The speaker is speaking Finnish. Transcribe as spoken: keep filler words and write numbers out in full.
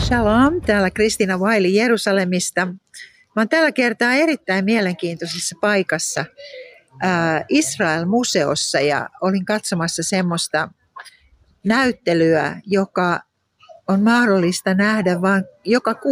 Shalom, täällä Kristiina Vaili Jerusalemista. Mä oon tällä kertaa erittäin mielenkiintoisessa paikassa ää, Israel-museossa ja olin katsomassa semmoista näyttelyä, joka on mahdollista nähdä vain joka